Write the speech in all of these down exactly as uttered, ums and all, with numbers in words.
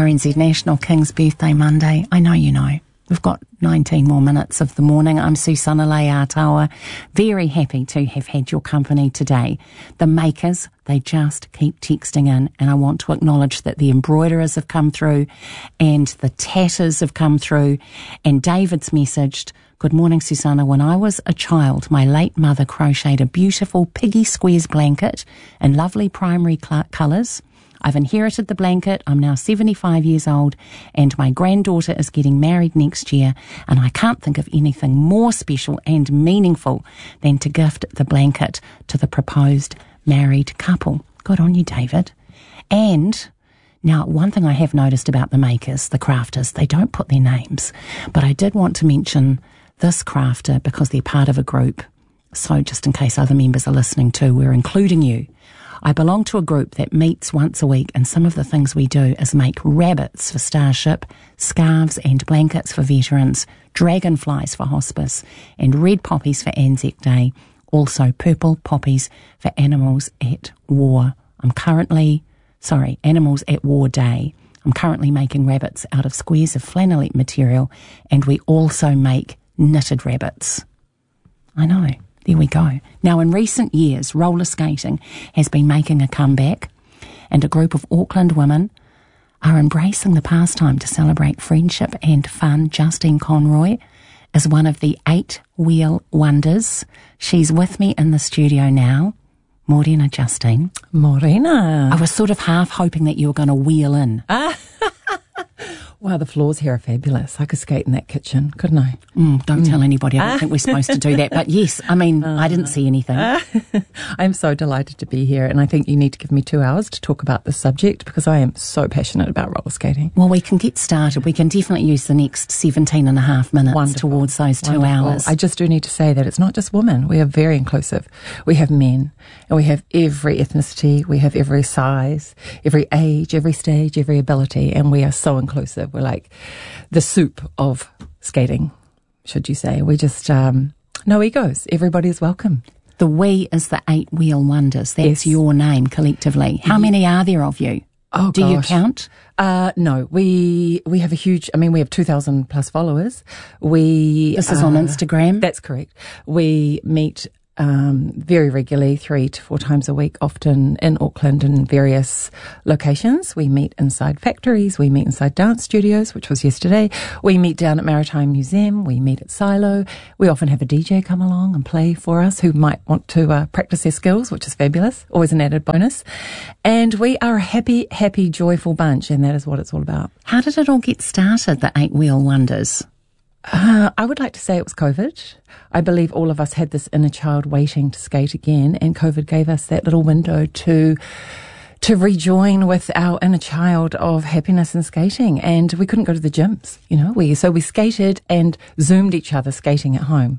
R N Z National King's Birthday Monday. I know you know. We've got nineteen more minutes of the morning. I'm Susanna Leatawa. Very happy to have had your company today. The makers, they just keep texting in, and I want to acknowledge that the embroiderers have come through and the tatters have come through, and David's messaged, "Good morning, Susanna. When I was a child, my late mother crocheted a beautiful piggy squares blanket in lovely primary cl- colours. I've inherited the blanket. I'm now seventy-five years old and my granddaughter is getting married next year, and I can't think of anything more special and meaningful than to gift the blanket to the proposed married couple." Good on you, David. And now, one thing I have noticed about the makers, the crafters, they don't put their names, but I did want to mention this crafter because they're part of a group. So just in case other members are listening too, we're including you. I belong to a group that meets once a week, and some of the things we do is make rabbits for Starship, scarves and blankets for veterans, dragonflies for hospice, and red poppies for Anzac Day, also purple poppies for Animals at War. I'm currently, sorry, Animals at War Day. I'm currently making rabbits out of squares of flannelette material, and we also make knitted rabbits. I know. There we go. Now, in recent years, roller skating has been making a comeback, and a group of Auckland women are embracing the pastime to celebrate friendship and fun. Justine Conroy is one of the eight wheel wonders. She's with me in the studio now. Morena, Justine. Morena. I was sort of half hoping that you were going to wheel in. Ah. Wow, the floors here are fabulous. I could skate in that kitchen, couldn't I? Mm, don't mm. tell anybody. I don't think we're supposed to do that. But yes, I mean, uh, I didn't see anything. Uh, I'm so delighted to be here, and I think you need to give me two hours to talk about this subject because I am so passionate about roller skating. Well, we can get started. We can definitely use the next seventeen and a half minutes Wonderful. towards those two Wonderful. hours. I just do need to say that it's not just women. We are very inclusive. We have men, and we have every ethnicity. We have every size, every age, every stage, every ability, and we are so inclusive. We're like the soup of skating, should you say. We just, um, no egos. Everybody is welcome. The we is the eight wheel wonders. That's yes. your name collectively. How many are there of you? Oh, Do gosh. you count? Uh, no, we we have a huge, I mean, we have two thousand plus followers. We This is uh, on Instagram? That's correct. We meet Um, very regularly, three to four times a week, often in Auckland in various locations. We meet inside factories, we meet inside dance studios, which was yesterday. We meet down at Maritime Museum, we meet at Silo. We often have a D J come along and play for us who might want to uh, practice their skills, which is fabulous, always an added bonus. And we are a happy, happy, joyful bunch, and that is what it's all about. How did it all get started, the eight wheel wonders? Uh, I would like to say it was COVID. I believe all of us had this inner child waiting to skate again, and COVID gave us that little window to to rejoin with our inner child of happiness and skating. And we couldn't go to the gyms, you know. We so we skated and Zoomed each other skating at home.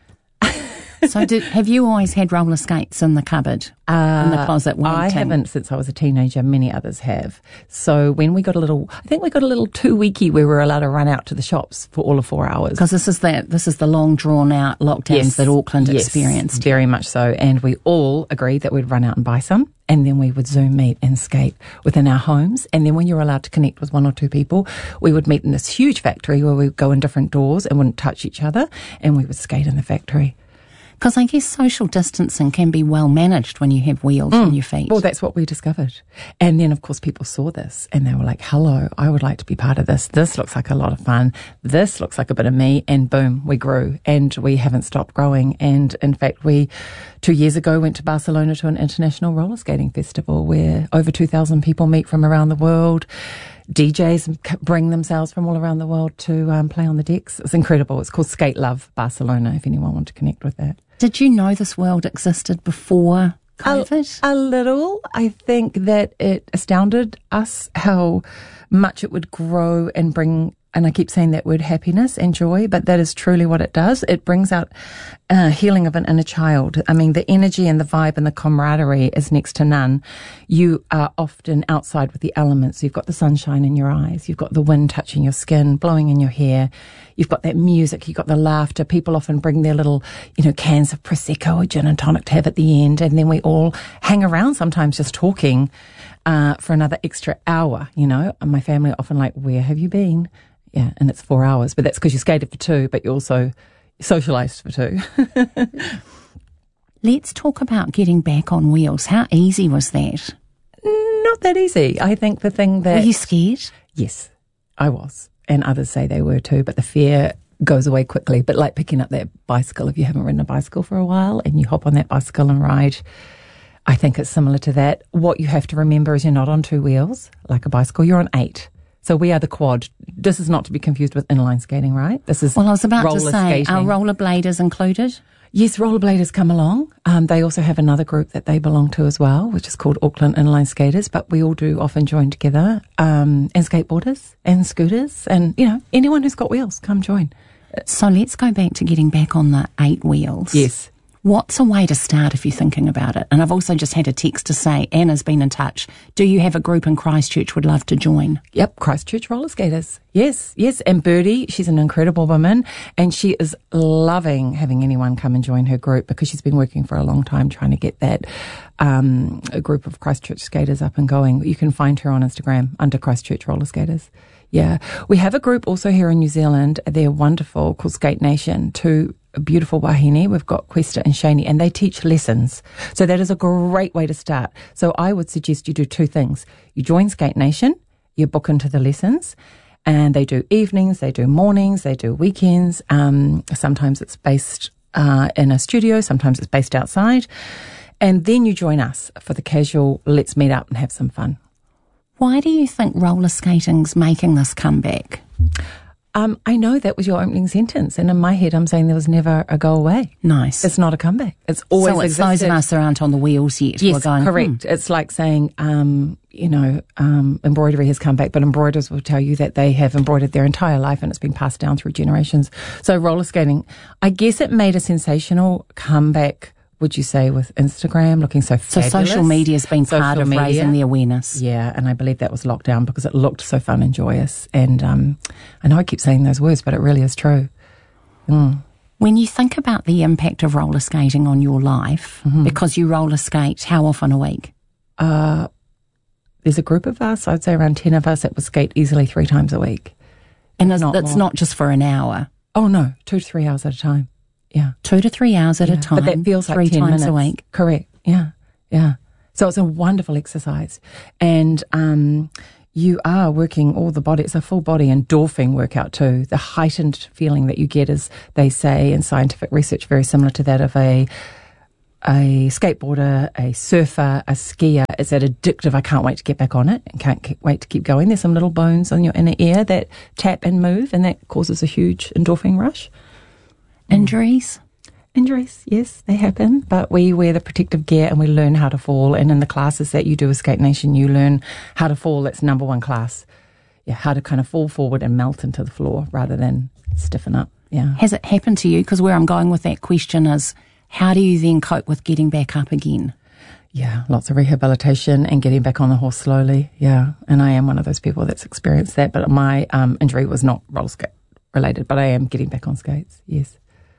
So did, have you always had roller skates in the cupboard, uh, in the closet? I haven't since I was a teenager. Many others have. So when we got a little, I think we got a little too weaky where we were allowed to run out to the shops for all of four hours. Because this is the, this is the long drawn out lockdowns yes. that Auckland yes, experienced. Very much so. And we all agreed that we'd run out and buy some. And then we would Zoom meet and skate within our homes. And then when you were allowed to connect with one or two people, we would meet in this huge factory where we would go in different doors and wouldn't touch each other. And we would skate in the factory. Because I guess social distancing can be well managed when you have wheels mm. on your feet. Well, that's what we discovered. And then, of course, people saw this and they were like, hello, I would like to be part of this. This looks like a lot of fun. This looks like a bit of me. And boom, we grew and we haven't stopped growing. And in fact, we, two years ago, went to Barcelona to an international roller skating festival where over two thousand people meet from around the world. D Js bring themselves from all around the world to um, play on the decks. It's incredible. It's called Skate Love Barcelona, if anyone wants to connect with that. Did you know this world existed before COVID? A, a little. I think that it astounded us how much it would grow and bring, and I keep saying that word, happiness and joy, but that is truly what it does. It brings out uh, healing of an inner child. I mean, the energy and the vibe and the camaraderie is next to none. You are often outside with the elements. You've got the sunshine in your eyes. You've got the wind touching your skin, blowing in your hair. You've got that music. You've got the laughter. People often bring their little, you know, cans of Prosecco or gin and tonic to have at the end. And then we all hang around sometimes just talking uh, for another extra hour, you know. And my family are often like, where have you been? Yeah, and it's four hours. But that's because you skated for two, but you also socialised for two. Let's talk about getting back on wheels. How easy was that? Not that easy. I think the thing that... Were you scared? Yes, I was. And others say they were too, but the fear goes away quickly. But like picking up that bicycle, if you haven't ridden a bicycle for a while and you hop on that bicycle and ride, I think it's similar to that. What you have to remember is you're not on two wheels like a bicycle, you're on eight. So we are the quad. This is not to be confused with inline skating, right? This is Well, I was about to say, skating. are rollerbladers included? Yes, rollerbladers come along. Um, they also have another group that they belong to as well, which is called Auckland Inline Skaters, but we all do often join together. Um, and skateboarders and scooters and, you know, anyone who's got wheels, come join. So let's go back to getting back on the eight wheels. Yes. What's a way to start if you're thinking about it? And I've also just had a text to say, Anna's been in touch. Do you have a group in Christchurch? Would love to join. Yep, Christchurch roller skaters. Yes, yes. And Birdie, she's an incredible woman and she is loving having anyone come and join her group because she's been working for a long time trying to get that um, a group of Christchurch skaters up and going. You can find her on Instagram under Christchurch roller skaters. Yeah. We have a group also here in New Zealand. They're wonderful, called Skate Nation. Two beautiful wahine. We've got Questa and Shani, and they teach lessons. So that is a great way to start. So I would suggest you do two things. You join Skate Nation, you book into the lessons, and they do evenings, they do mornings, they do weekends. Um, sometimes it's based uh, in a studio, sometimes it's based outside. And then you join us for the casual, let's meet up and have some fun. Why do you think roller skating's making this comeback? Um, I know that was your opening sentence, and in my head I'm saying there was never a go away. Nice. It's not a comeback. It's always So it's existed. those of us who aren't on the wheels yet. Yes, who are going, correct. hmm. It's like saying, um, you know, um, embroidery has come back, but embroiderers will tell you that they have embroidered their entire life and it's been passed down through generations. So roller skating, I guess it made a sensational comeback, would you say, with Instagram looking so So fabulous. social media's been part Social of media. raising the awareness. Yeah, and I believe that was lockdown because it looked so fun and joyous. And um, I know I keep saying those words, but it really is true. Mm. When you think about the impact of roller skating on your life, Mm-hmm. because you roller skate how often a week? Uh, there's a group of us, I'd say around ten of us, that would skate easily three times a week. And it's not not, more. not just for an hour. Oh, no, two to three hours at a time. Yeah. Two to three hours at Yeah. a time. But that feels like three ten times minutes. a week. Correct. Yeah. Yeah. So it's a wonderful exercise. And um, you are working all the body. It's a full body endorphin workout too. The heightened feeling that you get is, they say in scientific research, very similar to that of a a skateboarder, a surfer, a skier. It's that addictive, I can't wait to get back on it and can't ke- wait to keep going. There's some little bones on your inner ear that tap and move, and that causes a huge endorphin rush. Injuries? Injuries, yes, they happen, but we wear the protective gear and we learn how to fall. And in the classes that you do with Skate Nation, you learn how to fall. That's number one class. Yeah, how to kind of fall forward and melt into the floor rather than stiffen up. Yeah. Has it happened to you? Because where I'm going with that question is, how do you then cope with getting back up again? Yeah, lots of rehabilitation and getting back on the horse slowly. Yeah, and I am one of those people that's experienced that, but my um, injury was not roller skate related, but I am getting back on skates, yes.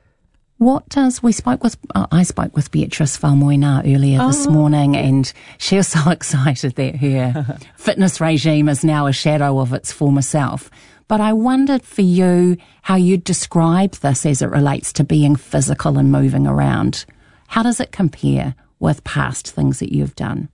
What does, we spoke with, uh, I spoke with Beatrice Falmoina earlier this Oh. morning, and she was so excited that her fitness regime is now a shadow of its former self. But I wondered for you how you'd describe this as it relates to being physical and moving around. How does it compare with past things that you've done?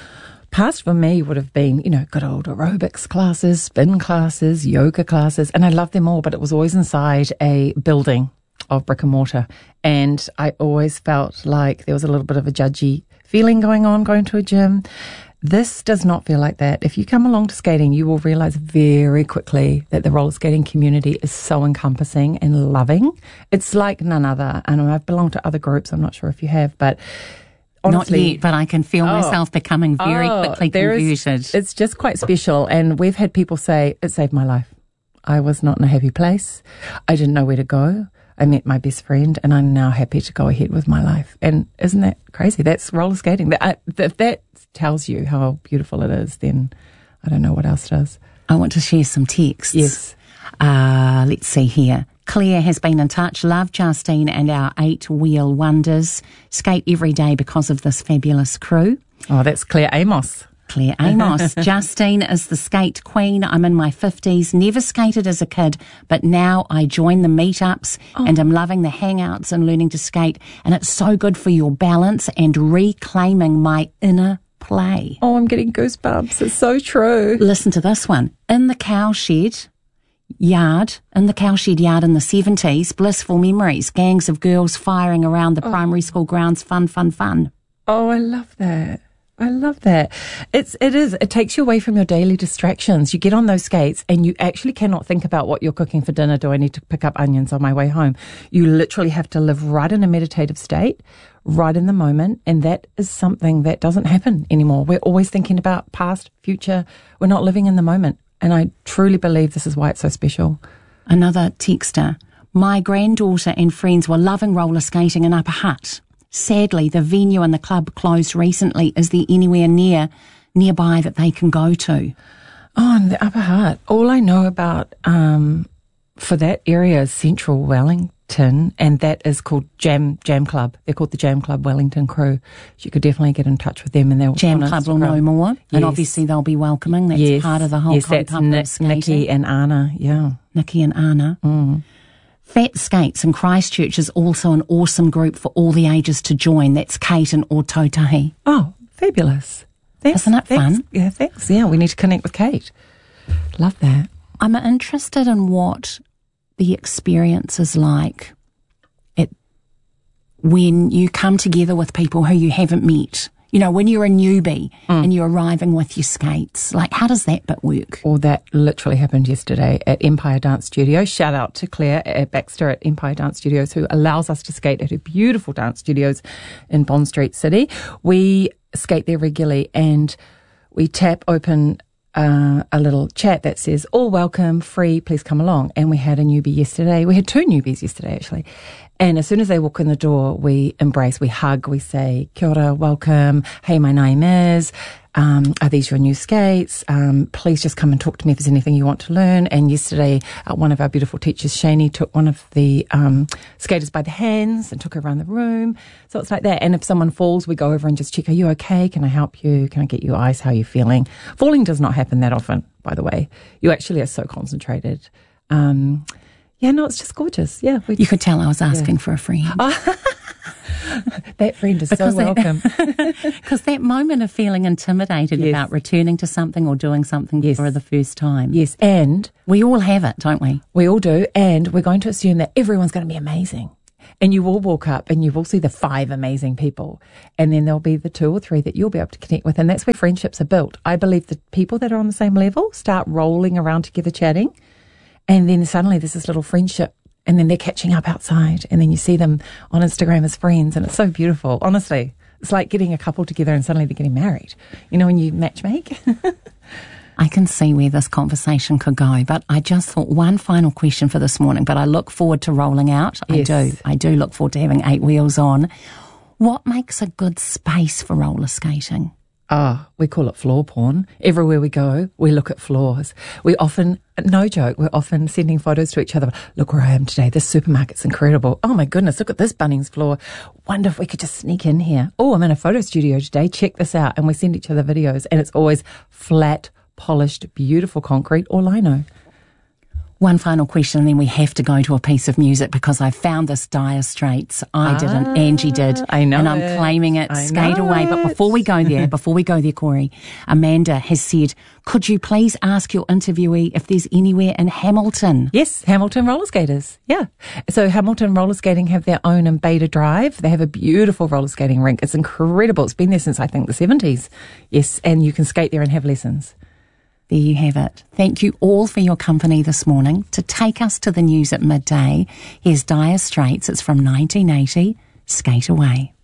Past for me would have been, you know, good old aerobics classes, spin classes, yoga classes, and I loved them all, but it was always inside a building of brick and mortar. And I always felt like there was a little bit of a judgy feeling going on going to a gym. This does not feel like that. If you come along to skating, you will realize very quickly that the roller skating community is so encompassing and loving. It's like none other. And I've belonged to other groups. I'm not sure if you have, but honestly, Not yet, but I can feel Oh. myself becoming very Oh, quickly there is- converted. it's just quite special. And we've had people say, it saved my life. I was not in a happy place. I didn't know where to go. I met my best friend and I'm now happy to go ahead with my life. And isn't that crazy? That's roller skating. That, I, if that tells you how beautiful it is, then I don't know what else does. I want to share some texts. Yes. Uh, let's see here. Claire has been in touch. Love Justine and our eight-wheel wonders. Skate every day because of this fabulous crew. Oh, that's Claire Amos. Claire Amos. Justine is the skate queen. I'm in my fifties, never skated as a kid, but now I join the meetups oh. and I'm loving the hangouts and learning to skate. And it's so good for your balance and reclaiming my inner play. Oh, I'm getting goosebumps. It's so true. Listen to this one. In the cowshed yard, in the cowshed yard in the seventies, blissful memories, gangs of girls firing around the oh. primary school grounds, fun, fun, fun. Oh, I love that. I love that. It's, it is, it takes you away from your daily distractions. You get on those skates and you actually cannot think about what you're cooking for dinner. Do I need to pick up onions on my way home? You literally have to live right in a meditative state, right in the moment. And that is something that doesn't happen anymore. We're always thinking about past, future. We're not living in the moment. And I truly believe this is why it's so special. Another texter. My granddaughter and friends were loving roller skating in Upper Hutt. Sadly, the venue and the club closed recently. Is there anywhere near nearby that they can go to? Oh, in the Upper Hutt. All I know about um, for that area is Central Wellington, and that is called Jam Jam Club. They're called the Jam Club Wellington Crew. So you could definitely get in touch with them, and they'll Jam Club will know more, yes. And obviously they'll be welcoming. That's yes. part of the whole yes, that's Nick, Nikki and Anna. Yeah, Nikki and Anna. Mm. Fat Skates in Christchurch is also an awesome group for all the ages to join. That's Kate and Ōtautahi. Oh, fabulous. Thanks, Isn't it thanks. fun? Yeah, thanks. Yeah, we need to connect with Kate. Love that. I'm interested in what the experience is like it, when you come together with people who you haven't met. You know, when you're a newbie mm. and you're arriving with your skates, like, how does that bit work? Well, that literally happened yesterday at Empire Dance Studios. Shout out to Claire at Baxter at Empire Dance Studios, who allows us to skate at her beautiful dance studios in Bond Street City. We skate there regularly and we tap open uh, a little chat that says, all welcome, free, please come along. And we had a newbie yesterday. We had two newbies yesterday, actually. And as soon as they walk in the door, we embrace, we hug, we say, kia ora, welcome, hey, my name is, um, are these your new skates? Um, please just come and talk to me if there's anything you want to learn. And yesterday, uh, one of our beautiful teachers, Shani, took one of the um, skaters by the hands and took her around the room. So it's like that. And if someone falls, we go over and just check, are you okay? Can I help you? Can I get you ice? How are you feeling? Falling does not happen that often, by the way. You actually are so concentrated. Um Yeah, no, it's just gorgeous. Yeah. You could tell I was asking yeah. for a friend. Oh, that friend is because so welcome. Because that, that moment of feeling intimidated yes. about returning to something or doing something yes. for the first time. Yes, and we all have it, don't we? We all do, and we're going to assume that everyone's going to be amazing. And you will walk up and you will see the five amazing people, and then there'll be the two or three that you'll be able to connect with, and that's where friendships are built. I believe the people that are on the same level start rolling around together chatting. And then suddenly there's this little friendship, and then they're catching up outside, and then you see them on Instagram as friends, and it's so beautiful. Honestly, it's like getting a couple together and suddenly they're getting married. You know, when you matchmake. I can see where this conversation could go, but I just thought one final question for this morning, but I look forward to rolling out. Yes. I do. I do look forward to having eight wheels on. What makes a good space for roller skating? Ah, oh, we call it floor porn. Everywhere we go, we look at floors. We often, no joke, we're often sending photos to each other. Look where I am today. This supermarket's incredible. Oh my goodness, look at this Bunnings floor. Wonder if we could just sneak in here. Oh, I'm in a photo studio today. Check this out. And we send each other videos, and it's always flat, polished, beautiful concrete or lino. One final question, and then we have to go to a piece of music because I found this Dire Straits. I ah, didn't, Angie did. I know And I'm it. claiming it, I skate away. But before we go there, before we go there, Corey, Amanda has said, could you please ask your interviewee if there's anywhere in Hamilton? Yes, Hamilton roller skaters. Yeah. So Hamilton roller skating have their own in Beta Drive. They have a beautiful roller skating rink. It's incredible. It's been there since I think the seventies. Yes, and you can skate there and have lessons. There you have it. Thank you all for your company this morning. To take us to the news at midday, here's Dire Straits. It's from nineteen eighty, Skate Away.